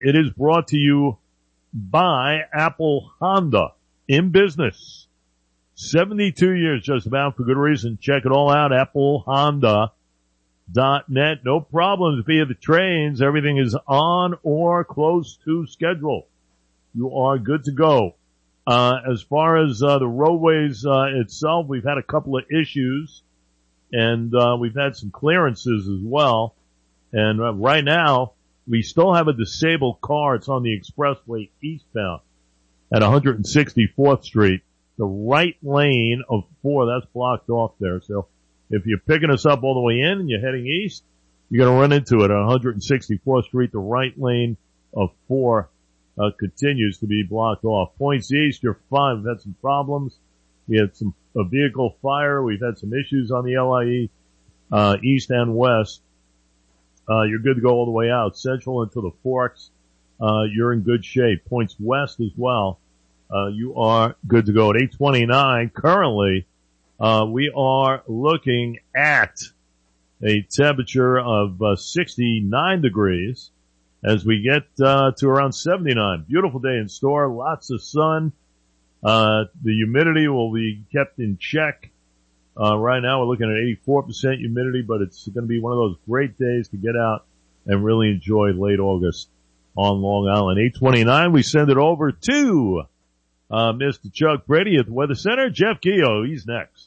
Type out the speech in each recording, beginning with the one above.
It is brought to you by Apple Honda, in business. 72 years just about, for good reason. Check it all out, applehonda.net. No problems via the trains. Everything is on or close to schedule. You are good to go. As far as the roadways itself, we've had a couple of issues, and we've had some clearances as well. And right now, we still have a disabled car. It's on the expressway eastbound at 164th Street. The right lane of 4, that's blocked off there. So if you're picking us up all the way in and you're heading east, you're going to run into it at 164th Street. The right lane of 4 continues to be blocked off. Points east, you're fine. We've had some problems. We had a vehicle fire. We've had some issues on the LIE east and west. You're good to go all the way out. Central into the Forks, you're in good shape. Points west as well. You are good to go. At 8:29 currently, we are looking at a temperature of 69 degrees as we get to around 79. Beautiful day in store, lots of sun. The humidity will be kept in check. Right now we're looking at 84% humidity, but it's going to be one of those great days to get out and really enjoy late August on Long Island. 8:29, we send it over to Mr. Chuck Brady at the Weather Center. Jeff Keogh, he's next.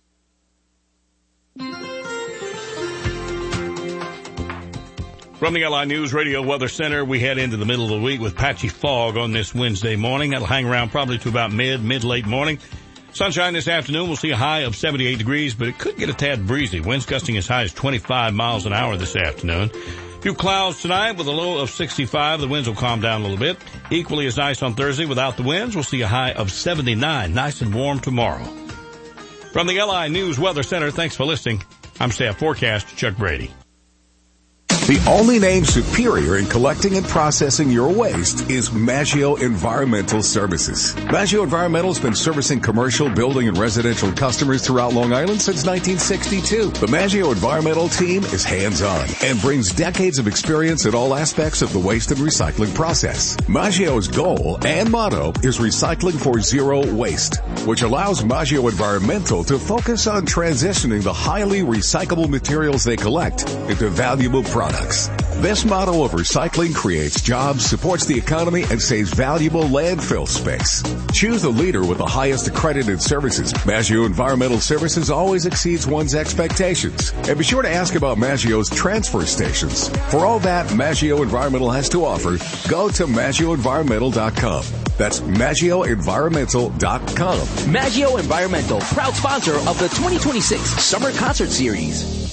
From the LI News Radio Weather Center, we head into the middle of the week with patchy fog on this Wednesday morning. That'll hang around probably to about mid-late morning. Sunshine this afternoon. We'll see a high of 78 degrees, but it could get a tad breezy. Winds gusting as high as 25 miles an hour this afternoon. A few clouds tonight with a low of 65. The winds will calm down a little bit. Equally as nice on Thursday without the winds. We'll see a high of 79. Nice and warm tomorrow. From the LI News Weather Center, thanks for listening. I'm Staff Forecast Chuck Brady. The only name superior in collecting and processing your waste is Maggio Environmental Services. Maggio Environmental has been servicing commercial, building, and residential customers throughout Long Island since 1962. The Maggio Environmental team is hands-on and brings decades of experience in all aspects of the waste and recycling process. Maggio's goal and motto is recycling for zero waste, which allows Maggio Environmental to focus on transitioning the highly recyclable materials they collect into valuable products. This motto of recycling creates jobs, supports the economy, and saves valuable landfill space. Choose the leader with the highest accredited services. Maggio Environmental Services always exceeds one's expectations. And be sure to ask about Maggio's transfer stations. For all that Maggio Environmental has to offer, go to MaggioEnvironmental.com. That's MaggioEnvironmental.com. Maggio Environmental, proud sponsor of the 2026 Summer Concert Series.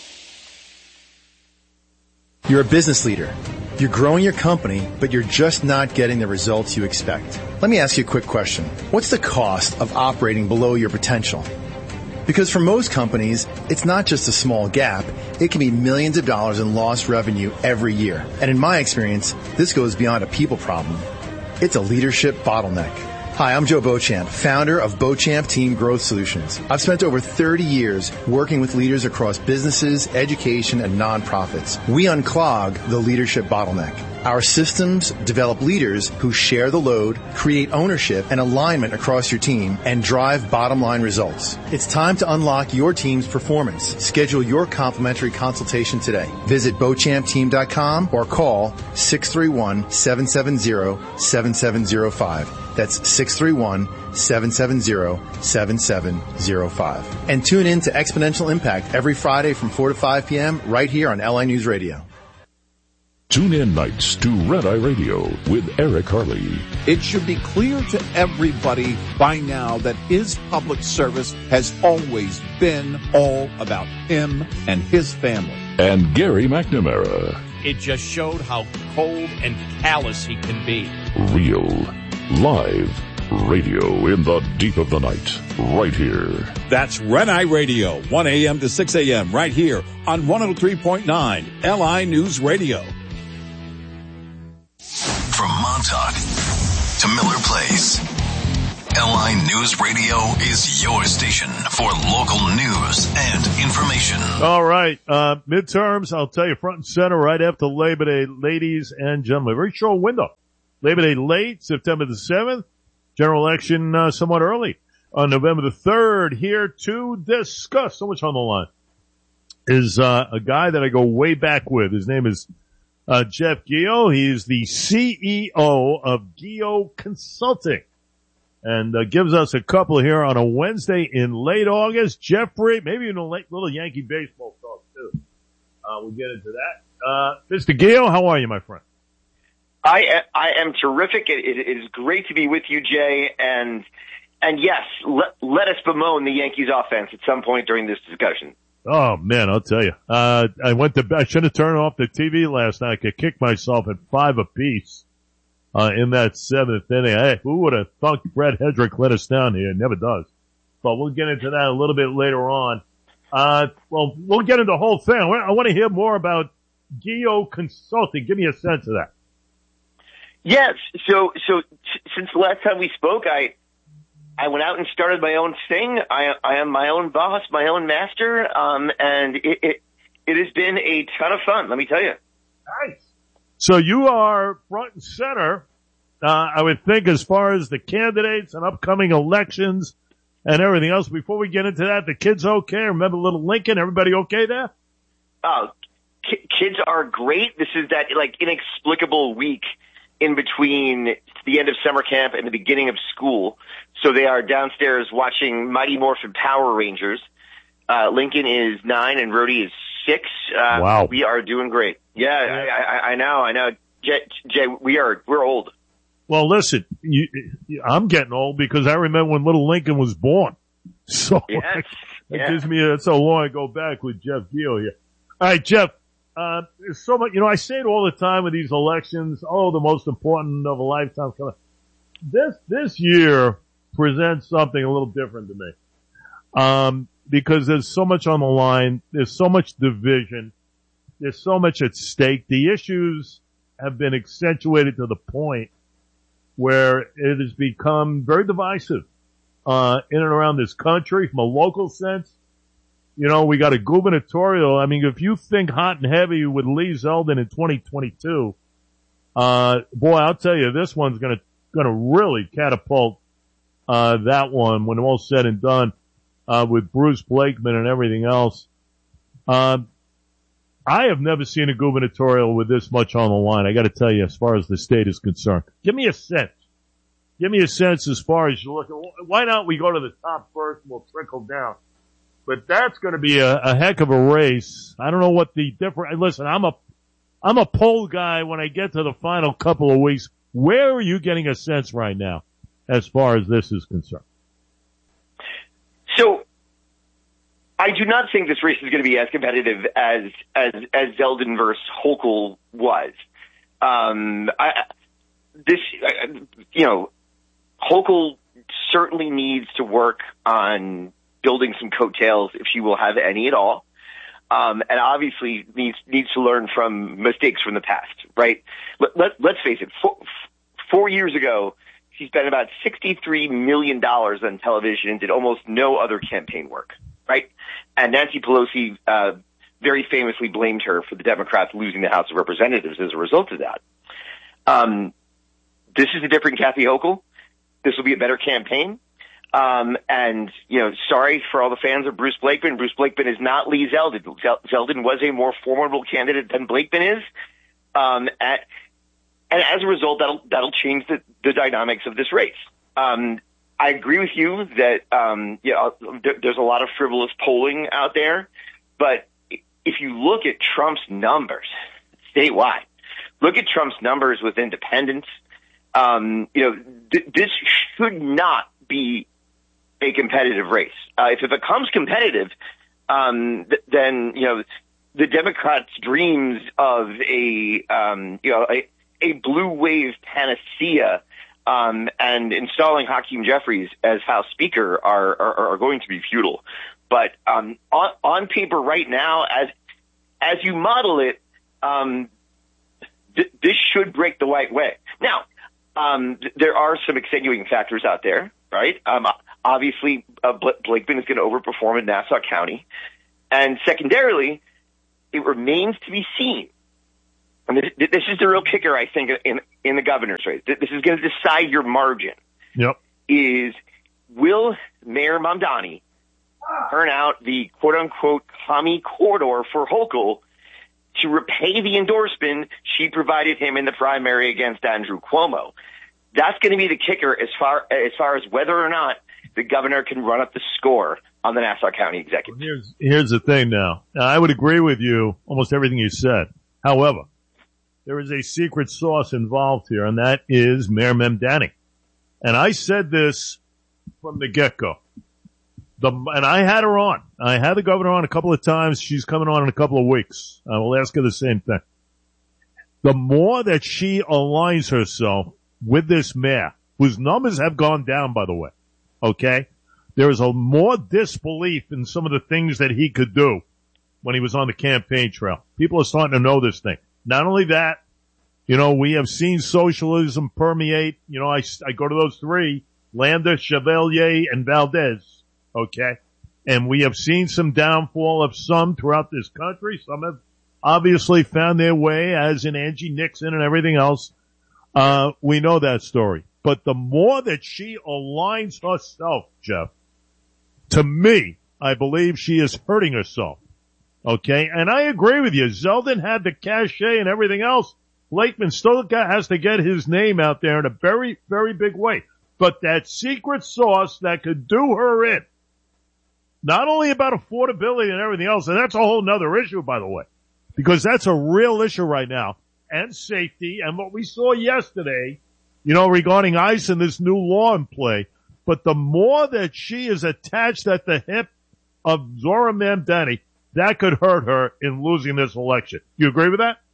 You're a business leader. You're growing your company, but you're just not getting the results you expect. Let me ask you a quick question. What's the cost of operating below your potential? Because for most companies, it's not just a small gap. It can be millions of dollars in lost revenue every year. And in my experience, this goes beyond a people problem. It's a leadership bottleneck. Hi, I'm Joe Beauchamp, founder of Beauchamp Team Growth Solutions. I've spent over 30 years working with leaders across businesses, education, and nonprofits. We unclog the leadership bottleneck. Our systems develop leaders who share the load, create ownership and alignment across your team, and drive bottom-line results. It's time to unlock your team's performance. Schedule your complimentary consultation today. Visit BeauchampTeam.com or call 631-770-7705. That's 631-770-7705. And tune in to Exponential Impact every Friday from 4 to 5 p.m. right here on LI News Radio. Tune in nights to Red Eye Radio with Eric Harley. It should be clear to everybody by now that his public service has always been all about him and his family. And Gary McNamara. It just showed how cold and callous he can be. Real, live radio in the deep of the night, right here. That's Red Eye Radio, 1 a.m. to 6 a.m. right here on 103.9 LI News Radio. From Montauk to Miller Place, LI Line News Radio is your station for local news and information. All right. Midterms, I'll tell you, front and center right after Labor Day, ladies and gentlemen. Very short window. Labor Day late, September the 7th. General election somewhat early on November the 3rd. Here to discuss, so much on the line, is a guy that I go way back with. His name is Jeff Gio. He's the CEO of Gio Consulting, and gives us a couple here on a Wednesday in late August. Jeffrey, maybe even a little Yankee baseball talk too. We'll get into that. Mr. Gio, how are you, my friend? I am terrific. It is great to be with you, Jay. And yes, let us bemoan the Yankees offense at some point during this discussion. Oh man, I'll tell you. I should have turned off the TV last night. I could kick myself at 5 apiece, in that 7th inning. Hey, who would have thought Brett Hedrick let us down here? Never does. But we'll get into that a little bit later on. Well, we'll get into the whole thing. I want to hear more about Gio Consulting. Give me a sense of that. Yes. So since the last time we spoke, I went out and started my own thing. I am my own boss, my own master, and it has been a ton of fun, let me tell you. Nice. So you are front and center, I would think, as far as the candidates and upcoming elections and everything else. Before we get into that, the kids okay? Remember little Lincoln? Everybody okay there? Kids are great. This is that inexplicable week in between the end of summer camp and the beginning of school. So they are downstairs watching Mighty Morphin Power Rangers. Lincoln is 9 and Rhodey is 6. Wow. We are doing great. Yeah, I know. Jay, we're old. Well, listen, I'm getting old because I remember when little Lincoln was born. So yes. Gives me that's how long I go back with Jeff Gio here. All right, Jeff. There's so much, I say it all the time with these elections. Oh, the most important of a lifetime coming. This year presents something a little different to me. Because there's so much on the line. There's so much division. There's so much at stake. The issues have been accentuated to the point where it has become very divisive, in and around this country from a local sense. We got a gubernatorial. I mean, if you think hot and heavy with Lee Zeldin in 2022, boy, I'll tell you, this one's gonna really catapult, that one when all's said and done, with Bruce Blakeman and everything else. I have never seen a gubernatorial with this much on the line. I gotta tell you, as far as the state is concerned. Give me a sense. Give me a sense as far as you look at, why don't we go to the top first and we'll trickle down? But that's going to be a heck of a race. I don't know what the different. Listen, I'm a poll guy when I get to the final couple of weeks. Where are you getting a sense right now, as far as this is concerned? So, I do not think this race is going to be as competitive as Zeldin versus Hochul was. Hochul certainly needs to work on building some coattails, if she will have any at all, and obviously needs to learn from mistakes from the past. Right? Let's face it. 4 years ago, she spent about $63 million on television and did almost no other campaign work. Right? And Nancy Pelosi very famously blamed her for the Democrats losing the House of Representatives as a result of that. This is a different Kathy Hochul. This will be a better campaign. And, sorry for all the fans of Bruce Blakeman. Bruce Blakeman is not Lee Zeldin. Zeldin was a more formidable candidate than Blakeman is. And as a result, that'll change the dynamics of this race. I agree with you that, there's a lot of frivolous polling out there. But if you look at Trump's numbers statewide, look at Trump's numbers with independents, this should not be a competitive race. If it becomes competitive, then the Democrats' dreams of a blue wave panacea and installing Hakeem Jeffries as House Speaker are going to be futile. But on paper right now, as you model it, this should break the white way. Now, there are some extenuating factors out there. right? Obviously, Blakeman is going to overperform in Nassau County. And secondarily, it remains to be seen. And this is the real kicker, I think, in the governor's race. This is going to decide your margin. Yep. Is will Mayor Mamdani turn out the quote-unquote commie corridor for Hochul to repay the endorsement she provided him in the primary against Andrew Cuomo? That's going to be the kicker as far as whether or not the governor can run up the score on the Nassau County executive. Here's the thing now. I would agree with you, almost everything you said. However, there is a secret sauce involved here, and that is Mayor Mamdani. And I said this from the get-go. And I had her on. I had the governor on a couple of times. She's coming on in a couple of weeks. I will ask her the same thing. The more that she aligns herself with this mayor, whose numbers have gone down, by the way, okay? There is a more disbelief in some of the things that he could do when he was on the campaign trail. People are starting to know this thing. Not only that, we have seen socialism permeate. I go to those three, Landa, Chevalier, and Valdez, okay? And we have seen some downfall of some throughout this country. Some have obviously found their way, as in Angie Nixon and everything else. We know that story. But the more that she aligns herself, Jeff, to me, I believe she is hurting herself. Okay? And I agree with you. Zeldin had the cachet and everything else. Blakeman still has to get his name out there in a very, very big way. But that secret sauce that could do her in, not only about affordability and everything else, and that's a whole nother issue, by the way, because that's a real issue right now, and safety, and what we saw yesterday, regarding ICE and this new law in play. But the more that she is attached at the hip of Zora Mamdani, that could hurt her in losing this election. You agree with that?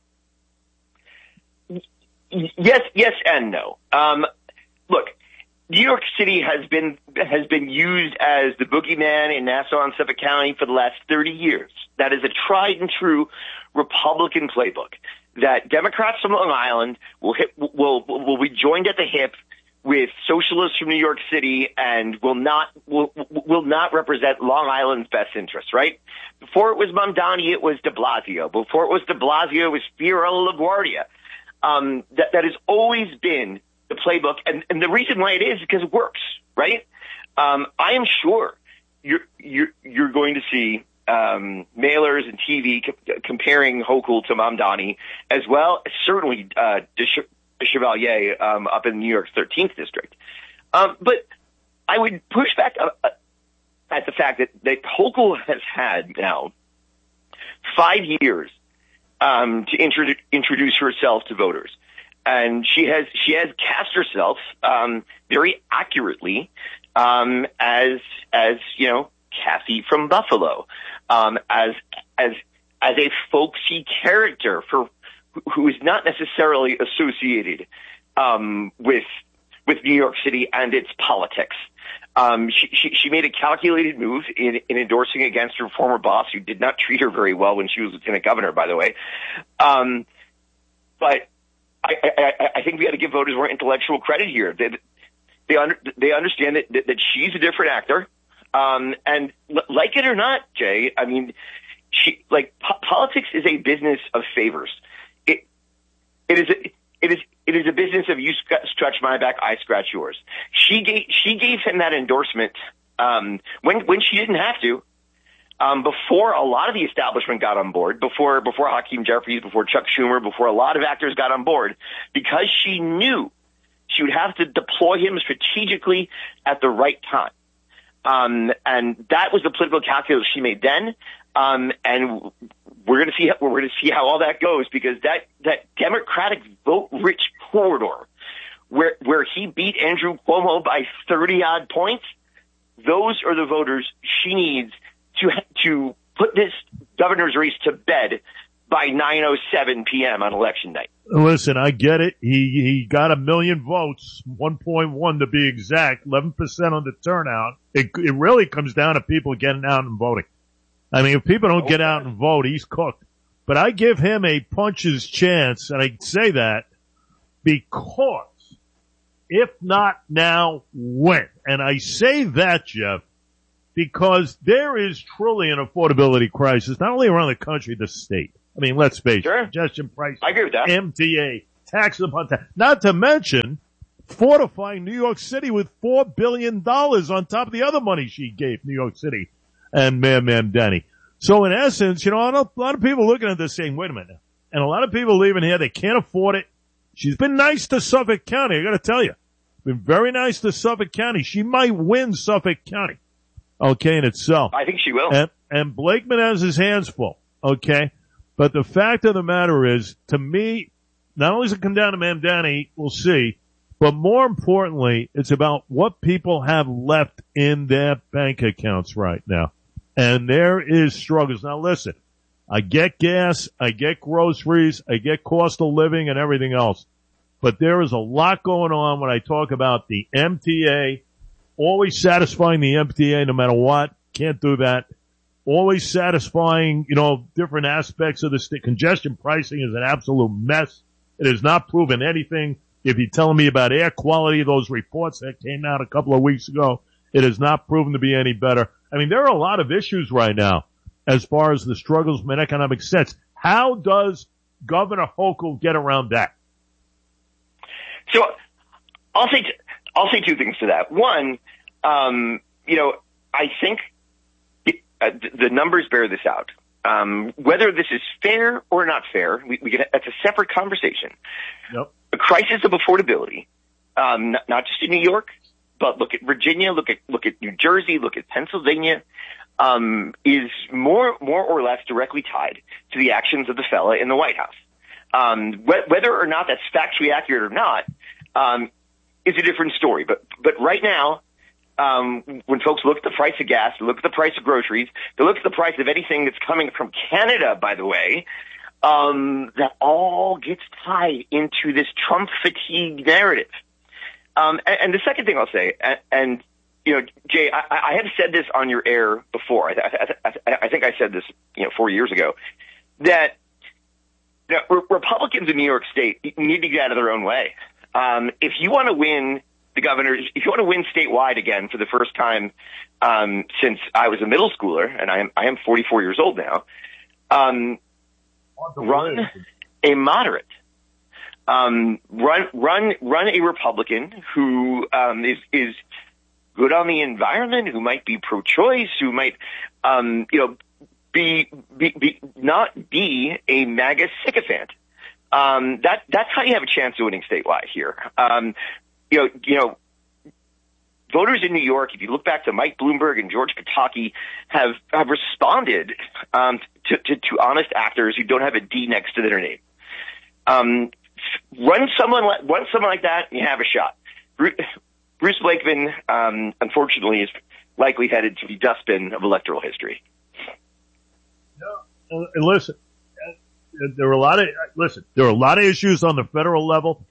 Yes, and no. Look, New York City has been used as the boogeyman in Nassau and Suffolk County for the last 30 years. That is a tried and true Republican playbook. That Democrats from Long Island will be joined at the hip with socialists from New York City and will not represent Long Island's best interests, right? Before it was Mamdani, it was de Blasio. Before it was de Blasio, it was Fiorello LaGuardia. That has always been the playbook, and the reason why it is because it works, right? I am sure you're going to see mailers and TV comparing Hochul to Mamdani, as well as certainly de Chevalier up in New York's 13th district. But I would push back at the fact that Hochul has had now 5 years to introduce herself to voters. And she has cast herself very accurately as Kathy from Buffalo, as a folksy character who is not necessarily associated with New York City and its politics. She made a calculated move in endorsing against her former boss, who did not treat her very well when she was lieutenant governor, by the way. But I think we got to give voters more intellectual credit here. They understand that she's a different actor. And like it or not, Jay, I mean, politics is a business of favors. It is a business of you scratch my back, I scratch yours. She gave him that endorsement, when she didn't have to, before a lot of the establishment got on board, before Hakeem Jeffries, before Chuck Schumer, before a lot of actors got on board, because she knew she would have to deploy him strategically at the right time. And that was the political calculus she made then. And we're going to see how all that goes, because that Democratic vote-rich corridor where he beat Andrew Cuomo by 30-odd points, those are the voters she needs to put this governor's race to bed by 9:07 p.m. on election night. Listen, I get it. He got 1 million votes, 1.1 to be exact, 11% on the turnout. It really comes down to people getting out and voting. I mean, if people don't get out and vote, he's cooked. But I give him a puncher's chance, and I say that because If not now, when? And I say that, Jeff, because there is truly an affordability crisis, not only around the country, the state. I mean, let's face it, congestion price, I agree with that. MTA, tax upon tax. Not to mention fortifying New York City with $4 billion on top of the other money she gave New York City and Ma'am Danny. So in essence, a lot of people looking at this saying, wait a minute. And a lot of people leaving here, they can't afford it. She's been nice to Suffolk County, I gotta tell you. Been very nice to Suffolk County. She might win Suffolk County, okay, in itself. I think she will. And Blakeman has his hands full, okay? But the fact of the matter is, to me, not only does it come down to Ma'am Danny, we'll see, but more importantly, it's about what people have left in their bank accounts right now. And there is struggles. Now listen, I get gas, I get groceries, I get cost of living and everything else. But there is a lot going on when I talk about the MTA, always satisfying the MTA no matter what. Can't do that. Always satisfying, different aspects of the state. Congestion pricing is an absolute mess. It has not proven anything. If you're telling me about air quality, those reports that came out a couple of weeks ago, it has not proven to be any better. I mean, there are a lot of issues right now as far as the struggles from an economic sense. How does Governor Hochul get around that? So I'll say two things to that. One, I think the numbers bear this out. Whether this is fair or not fair, that's a separate conversation. Yep. A crisis of affordability, not just in New York, but look at Virginia, look at New Jersey, look at Pennsylvania, is more or less directly tied to the actions of the fella in the White House. Whether or not that's factually accurate or not, is a different story. But right now, when folks look at the price of gas, look at the price of groceries, they look at the price of anything that's coming from Canada, by the way, that all gets tied into this Trump fatigue narrative. And the second thing I'll say, Jay, I have said this on your air before. I think I said this, 4 years ago, that Republicans in New York State need to get out of their own way. If you want to win the governor, if you want to win statewide again for the first time since I was a middle schooler, and I am 44 years old now, run a moderate. Run a Republican who is good on the environment, who might be pro-choice, who might not be a MAGA sycophant. That's how you have a chance of winning statewide here. Voters in New York, if you look back to Mike Bloomberg and George Pataki, have responded to honest actors who don't have a D next to their name. Run someone like that, and you have a shot. Bruce Blakeman, unfortunately, is likely headed to the dustbin of electoral history. And listen, there are a lot of issues on the federal level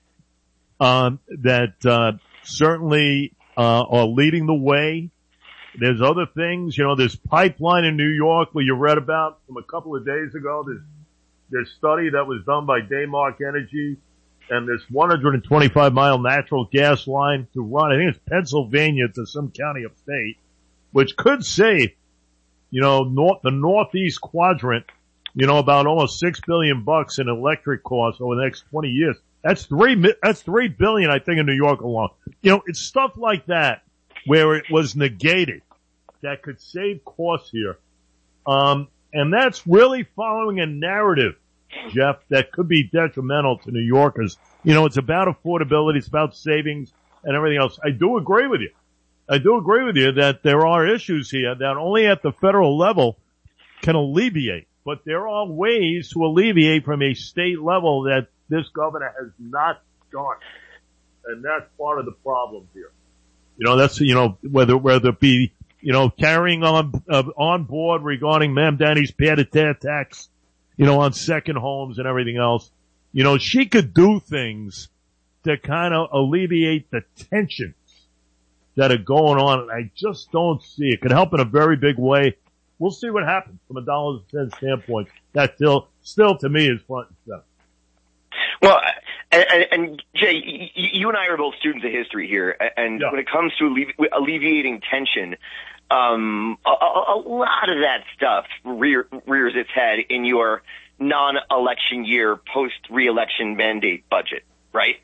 that certainly are leading the way. There's other things, this pipeline in New York where you read about from a couple of days ago. There's study that was done by Daymark Energy, and this 125-mile natural gas line to run, I think it's Pennsylvania to some county upstate, which could save, the northeast quadrant, about almost $6 billion in electric costs over the next 20 years. That's $3 billion, I think, in New York alone. It's stuff like that where it was negated that could save costs here. And that's really following a narrative, Jeff, that could be detrimental to New Yorkers. It's about affordability, it's about savings and everything else. I do agree with you that there are issues here that only at the federal level can alleviate. But there are ways to alleviate from a state level that this governor has not done. And that's part of the problem here. That's, whether it be, carrying on board regarding Ma'am Danny's pied-à-terre tax, on second homes and everything else. She could do things to kind of alleviate the tensions that are going on. And I just don't see it. Could help in a very big way. We'll see what happens from a dollars and cents standpoint. That still to me is front and center. Well, And Jay, you and I are both students of history here, and when it comes to alleviating tension, a lot of that stuff rears its head in your non-election year, post-re-election mandate budget, right?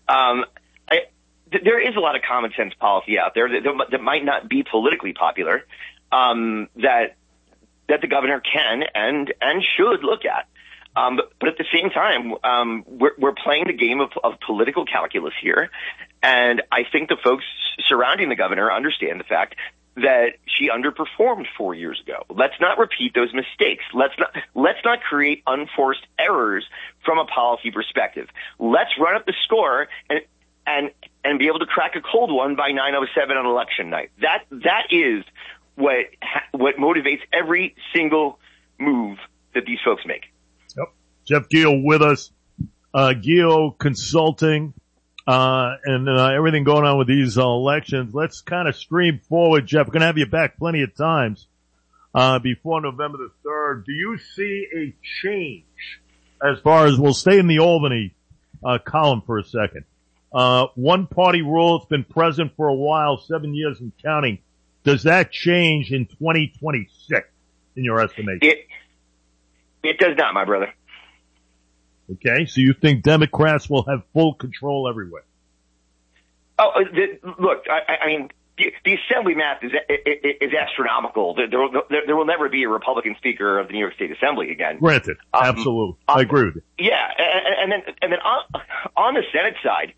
There is a lot of common sense policy out there that might not be politically popular, that the governor can and should look at. But at the same time, we're playing the game of political calculus here. And I think the folks surrounding the governor understand the fact that she underperformed 4 years ago. Let's not repeat those mistakes. Let's not create unforced errors from a policy perspective. Let's run up the score and be able to crack a cold one by 9:07 on election night. That is what motivates every single move that these folks make. Yep. Jeff Giel with us. Giel Consulting, and everything going on with these elections. Let's kind of stream forward, Jeff. We're going to have you back plenty of times before November the 3rd. Do you see a change as far as, we'll stay in the Albany column for a second. One party rule has been present for a while, 7 years and counting. Does that change in 2026 in your estimation? It does not, my brother. Okay, so you think Democrats will have full control everywhere? Oh, look, I mean, the assembly math is astronomical. There will never be a Republican speaker of the New York State Assembly again. Granted, absolutely, I agree with you. Yeah, and then on the Senate side,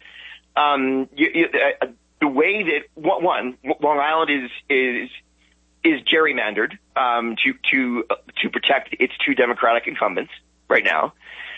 the way that Long Island is gerrymandered to protect its two Democratic incumbents right now.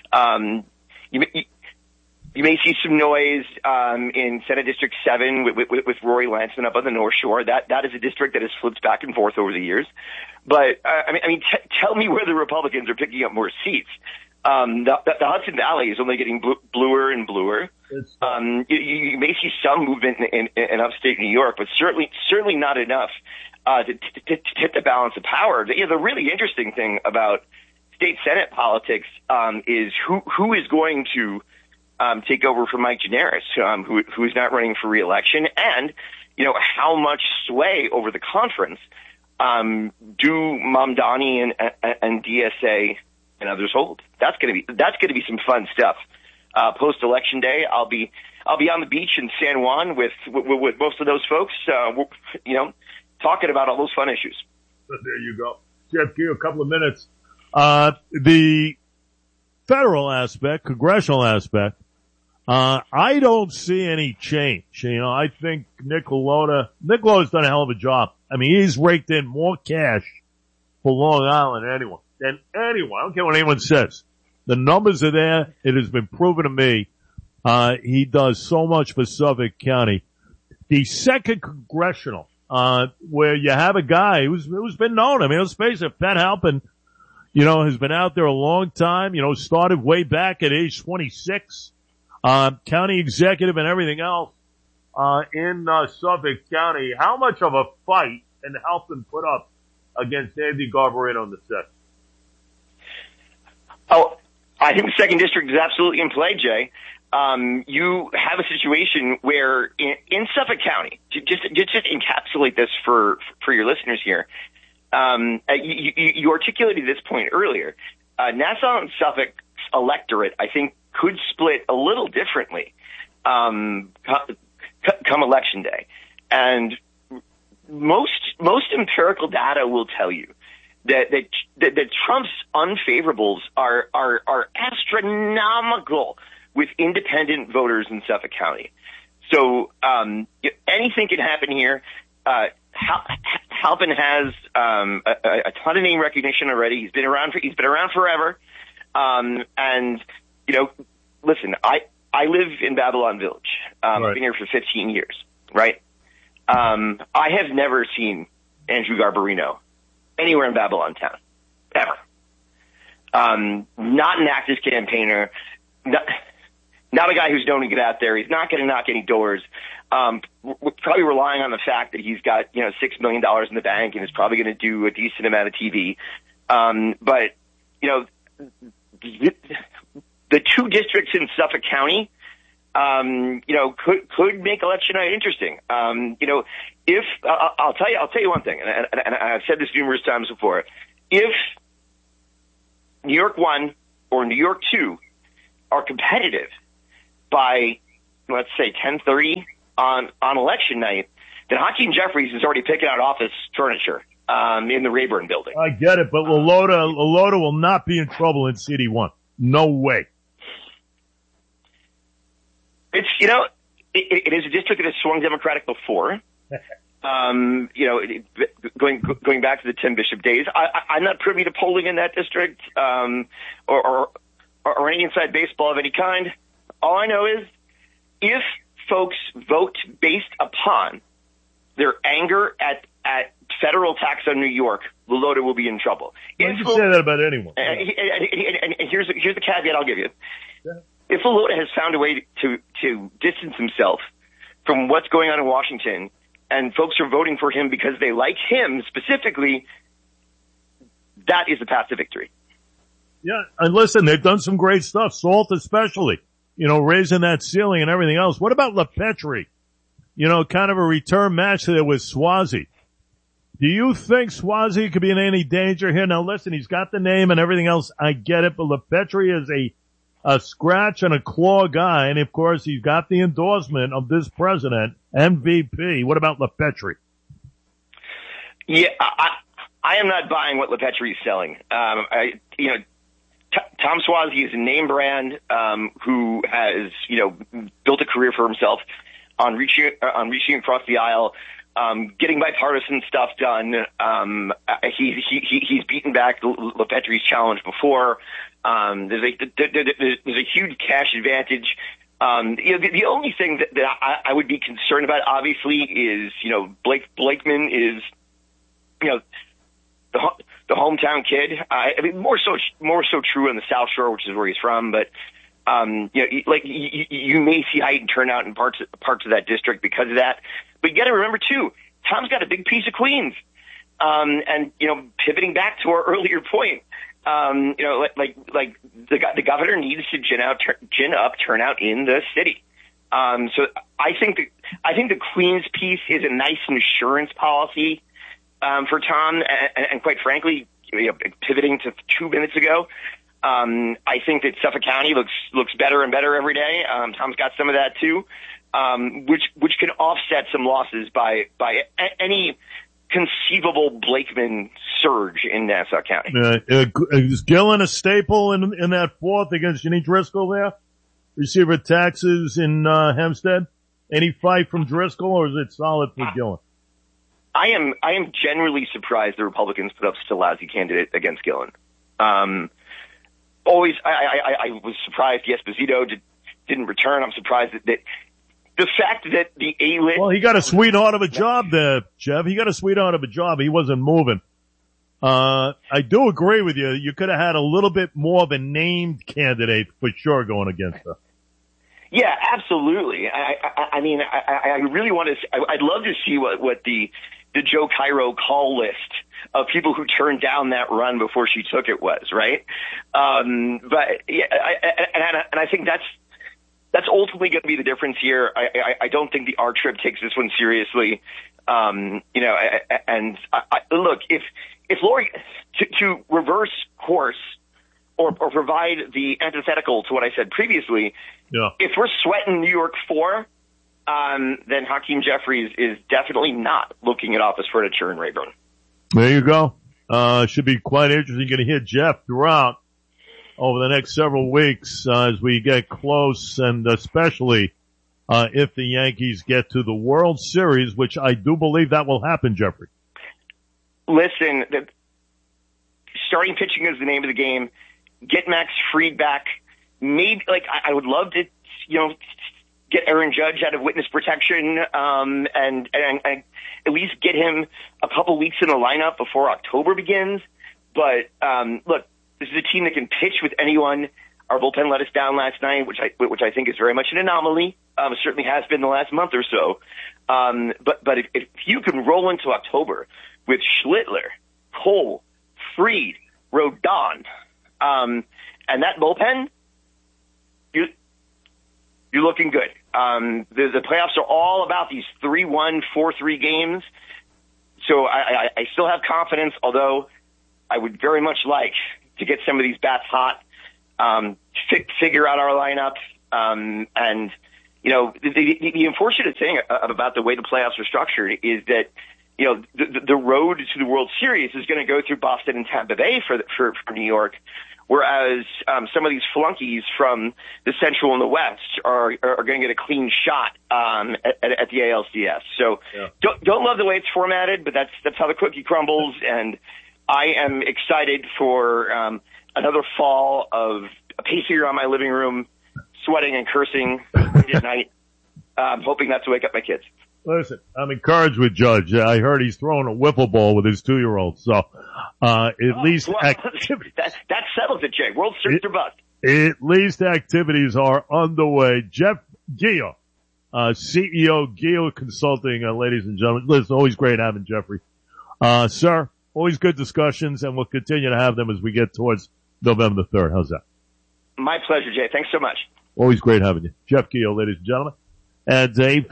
You may see some noise in Senate District 7 with Rory Lansman up on the North Shore. That is a district that has flipped back and forth over the years. But I mean, tell me where the Republicans are picking up more seats. The Hudson Valley is only getting bluer and bluer. You may see some movement in upstate New York, but certainly not enough to tip the balance of power. The really interesting thing about state Senate politics is who is going to take over for Mike Gianaris, who is not running for re-election, and how much sway over the conference do Mamdani and DSA and others hold. That's going to be some fun stuff. Post election day, I'll be on the beach in San Juan with most of those folks, talking about all those fun issues. There you go, Jeff. Give you a couple of minutes. The federal aspect, congressional aspect, I don't see any change. I think Nick Lalota's done a hell of a job. I mean, he's raked in more cash for Long Island than anyone. I don't care what anyone says. The numbers are there. It has been proven to me. He does so much for Suffolk County. The second congressional, where you have a guy who's been known. I mean, let's face it, Pat Halpin, has been out there a long time, started way back at age 26, county executive and everything else, in Suffolk County. How much of a fight and Halpin put up against Andy Garbarino in the second? Oh, I think the second district is absolutely in play, Jay. You have a situation where in Suffolk County, just encapsulate this for your listeners here. You articulated this point earlier. Nassau and Suffolk's electorate, I think, could split a little differently come election day. And most empirical data will tell you that Trump's unfavorables are astronomical with independent voters in Suffolk County. So anything can happen here. Halpin has a ton of name recognition already. He's been around forever. And listen, I live in Babylon Village. Right. I've been here for 15 years, right? I have never seen Andrew Garbarino anywhere in Babylon town, ever. Not an active campaigner, not a guy who's known to get out there. He's not going to knock any doors. We're probably relying on the fact that he's got, $6 million in the bank and is probably going to do a decent amount of TV. But the two districts in Suffolk County could make election night interesting. If I'll tell you one thing, and I've said this numerous times before. If New York 1 or New York 2 are competitive by, let's say, 10:30 on election night, then Hakeem Jeffries is already picking out office furniture in the Rayburn building. I get it, but LaLota will not be in trouble in CD1. No way. It's, it is a district that has swung Democratic before. Going back to the Tim Bishop days, I'm not privy to polling in that district, or any inside baseball of any kind. All I know is if folks vote based upon their anger at federal tax on New York, LaLota will be in trouble. You can say that about anyone. And here's the caveat I'll give you. If LaLota has found a way to distance himself from what's going on in Washington, and folks are voting for him because they like him specifically, that is the path to victory. Yeah, and listen, they've done some great stuff, Salt especially, raising that ceiling and everything else. What about LaPetri? Kind of a return match there with Suozzi. Do you think Suozzi could be in any danger here? Now listen, he's got the name and everything else, I get it, but LaPetri is a scratch and a claw guy, and of course he's got the endorsement of this president, MVP. What about LaPetri? Yeah, I am not buying what LaPetri is selling. Tom Suozzi is a name brand who has built a career for himself on reaching across the aisle, getting bipartisan stuff done. He's beaten back LaPetri's challenge before. There's a huge cash advantage. The only thing that I would be concerned about, obviously, is Blakeman is the hometown kid. More so true on the South Shore, which is where he's from. But you may see heightened turnout in parts of that district because of that. But you got to remember too, Tom's got a big piece of Queens. And pivoting back to our earlier point. The governor needs to gin up turnout in the city. So I think the Queens piece is a nice insurance policy for Tom. And quite frankly, pivoting to 2 minutes ago, I think that Suffolk County looks better and better every day. Tom's got some of that too, which can offset some losses by any conceivable Blakeman surge in Nassau County. Is Gillen a staple in that fourth against Ginny Driscoll there? Receiver taxes in Hempstead? Any fight from Driscoll, or is it solid for Gillen? I am generally surprised the Republicans put up such a lousy candidate against Gillen. I was surprised Esposito didn't return. I'm surprised that the fact that the A-list... Well, he got a sweetheart of a job there, Jeff. He got a sweetheart of a job. He wasn't moving. I do agree with you. You could have had a little bit more of a named candidate for sure going against her. Yeah, absolutely. I mean, I really want to... I'd love to see what the Joe Cairo call list of people who turned down that run before she took it was, right? But yeah, and I think that's ultimately going to be the difference here. I don't think the R Trip takes this one seriously. Look, if Lori to reverse course or provide the antithetical to what I said previously, if we're sweating New York 4, then Hakeem Jeffries is definitely not looking at office furniture in Rayburn. There you go. Should be quite interesting. Going to hear Jeff throughout over the next several weeks as we get close, and especially if the Yankees get to the World Series, which I do believe that will happen, Jeffrey. Listen, starting pitching is the name of the game. Get Max Fried back. Maybe, I would love to, get Aaron Judge out of witness protection, and at least get him a couple weeks in the lineup before October begins. But, look, this is a team that can pitch with anyone. Our bullpen let us down last night, which I think is very much an anomaly. It certainly has been the last month or so. But if you can roll into October with Schlittler, Cole, Fried, Rodon, and that bullpen, you're you're looking good. The playoffs are all about these 3-1, 4-3 games. So I still have confidence, although I would very much like to get some of these bats hot, figure out our lineup, and, you know, the unfortunate thing about the way the playoffs are structured is that, you know, the road to the World Series is going to go through Boston and Tampa Bay for New York, whereas some of these flunkies from the Central and the West are going to get a clean shot at the ALCS. So don't love the way it's formatted, but that's how the cookie crumbles, and I am excited for another fall of pacing around my living room, sweating and cursing at night, hoping not to wake up my kids. Listen, I'm encouraged with Judge. I heard he's throwing a wiffle ball with his 2-year-old. So, at least activity. That settles it, Jay. World Series or bust. At least activities are underway. Jeff Gio, CEO Gio Consulting, ladies and gentlemen. Listen, always great having Jeffrey. Sir, always good discussions, and we'll continue to have them as we get towards November the 3rd. How's that? My pleasure, Jay. Thanks so much. Always great having you. Jeff Gio, ladies and gentlemen. At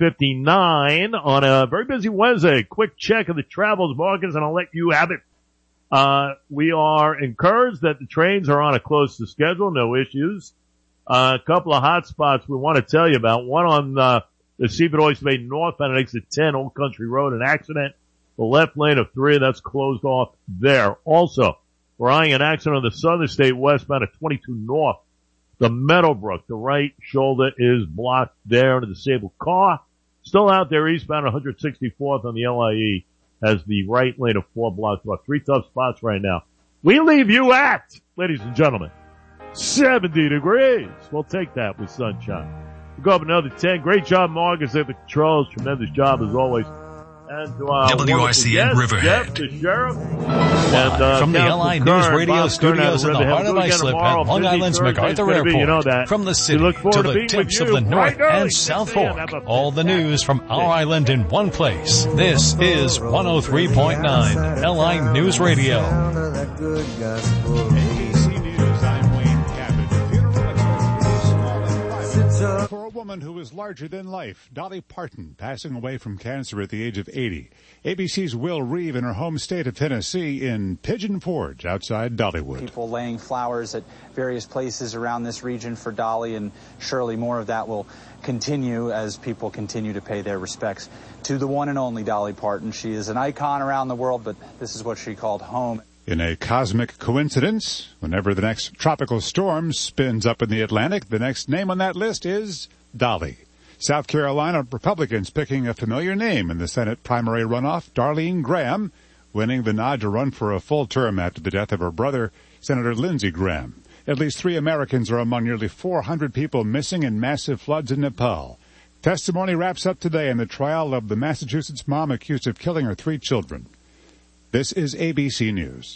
8:59 on a very busy Wednesday. Quick check of the travels markets, and I'll let you have it. We are encouraged that the trains are on a close to schedule, no issues. A couple of hot spots we want to tell you about. One on the Seaford Oyster Bay northbound at exit 10, Old Country Road, an accident. The left lane of 3, that's closed off there. Also, we're eyeing an accident on the Southern State westbound at 22 North. The Meadowbrook, the right shoulder is blocked there in a disabled car. Still out there eastbound 164th on the LIE has the right lane of 4 blocked off. 3 tough spots right now. We leave you at, ladies and gentlemen, 70 degrees. We'll take that with sunshine. We'll go up another 10. Great job, Marcus, at the controls. Tremendous job as always. And to our WICN Riverhead. Jeff, the sheriff. And, from the LI News Radio studios in the heart of Islip at Long Island's MacArthur Airport. You know that. From the city to the tips of the North and South Fork. All the news from our island in one place. This is 103.9 LI News Radio. For a woman who is larger than life, Dolly Parton passing away from cancer at the age of 80. ABC's Will Reeve in her home state of Tennessee in Pigeon Forge outside Dollywood. People laying flowers at various places around this region for Dolly, and surely more of that will continue as people continue to pay their respects to the one and only Dolly Parton. She is an icon around the world, but this is what she called home. In a cosmic coincidence, whenever the next tropical storm spins up in the Atlantic, the next name on that list is Dolly. South Carolina Republicans picking a familiar name in the Senate primary runoff, Darlene Graham, winning the nod to run for a full term after the death of her brother, Senator Lindsey Graham. At least 3 Americans are among nearly 400 people missing in massive floods in Nepal. Testimony wraps up today in the trial of the Massachusetts mom accused of killing her 3 children. This is ABC News.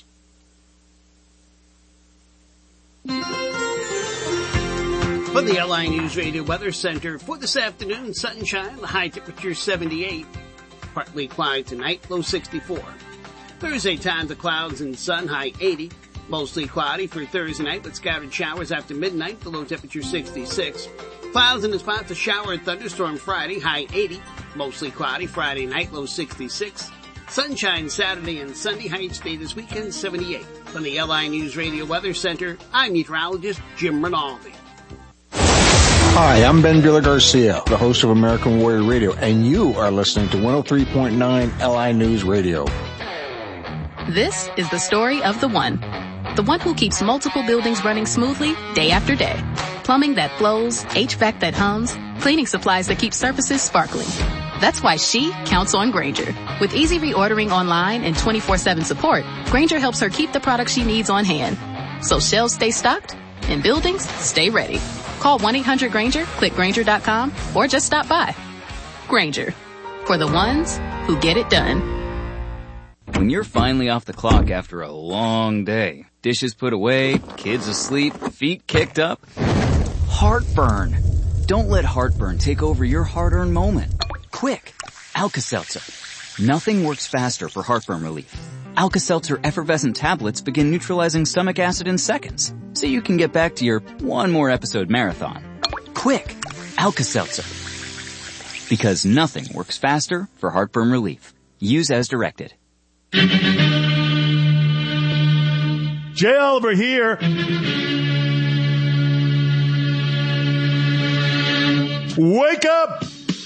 For the LI News Radio Weather Center for this afternoon, sunshine, the high temperature 78. Partly cloudy tonight, low 64. Thursday, times of clouds and sun, high 80. Mostly cloudy for Thursday night with scattered showers after midnight, the low temperature 66. Clouds and spots of shower and thunderstorm Friday, high 80. Mostly cloudy Friday night, low 66. Sunshine Saturday and Sunday, high stay this weekend, 78. From the LI News Radio Weather Center, I'm meteorologist Jim Rinaldi. Hi, I'm Ben Villa Garcia, the host of American Warrior Radio, and you are listening to 103.9 LI News Radio. This is the story of the one who keeps multiple buildings running smoothly day after day. Plumbing that flows, HVAC that hums, cleaning supplies that keep surfaces sparkling. That's why she counts on Grainger. With easy reordering online and 24/7 support, Grainger helps her keep the products she needs on hand. So shelves stay stocked and buildings stay ready. Call 1-800-GRAINGER, click Grainger.com, or just stop by. Grainger, for the ones who get it done. When you're finally off the clock after a long day, dishes put away, kids asleep, feet kicked up, heartburn. Don't let heartburn take over your hard-earned moment. Quick, Alka-Seltzer. Nothing works faster for heartburn relief. Alka-Seltzer effervescent tablets begin neutralizing stomach acid in seconds, so you can get back to your one more episode marathon. Quick, Alka-Seltzer. Because nothing works faster for heartburn relief. Use as directed. Jay Oliver here. Wake up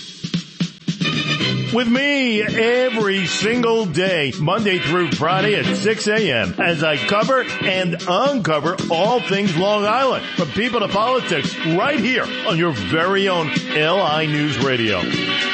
with me every single day, Monday through Friday at 6 a.m. as I cover and uncover all things Long Island, from people to politics, right here on your very own LI News Radio.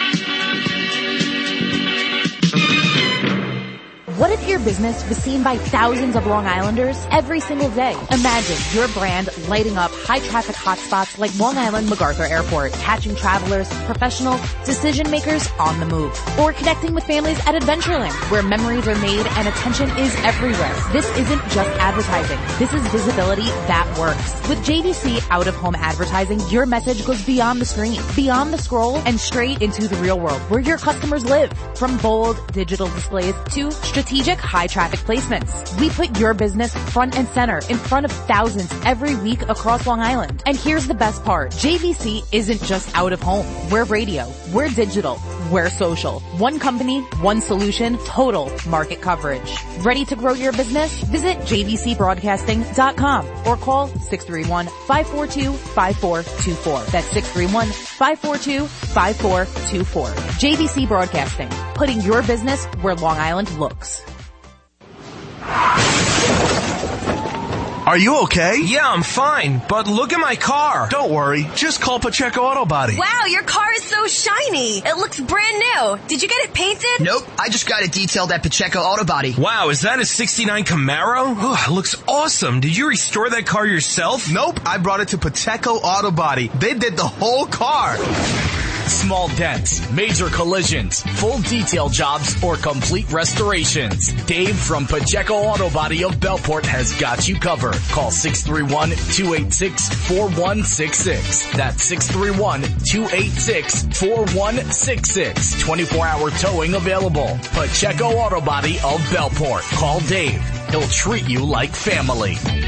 What if your business was seen by thousands of Long Islanders every single day? Imagine your brand lighting up high-traffic hotspots like Long Island MacArthur Airport, catching travelers, professional decision makers on the move, or connecting with families at Adventureland, where memories are made and attention is everywhere. This isn't just advertising. This is visibility that works. With JVC out-of-home advertising, your message goes beyond the screen, beyond the scroll, and straight into the real world where your customers live. From bold digital displays to strategic high-traffic placements, we put your business front and center in front of thousands every week across Long Island. And here's the best part. JVC isn't just out-of-home. We're radio. We're digital. We're social. One company, one solution, total market coverage. Ready to grow your business? Visit jvcbroadcasting.com or call 631-542-5424. That's 631-542-5424. JVC Broadcasting, putting your business where Long Island looks. Are you okay? Yeah, I'm fine, but look at my car. Don't worry, just call Pacheco Auto Body. Wow, your car is so shiny. It looks brand new. Did you get it painted? Nope, I just got it detailed at Pacheco Auto Body. Wow, is that a 69 Camaro? Oh, it looks awesome. Did you restore that car yourself? Nope, I brought it to Pacheco Auto Body. They did the whole car. Small dents, major collisions, full detail jobs, or complete restorations. Dave from Pacheco Auto Body of Bellport has got you covered. Call 631-286-4166. That's 631-286-4166. 24-hour towing available. Pacheco Auto Body of Bellport. Call Dave. He'll treat you like family.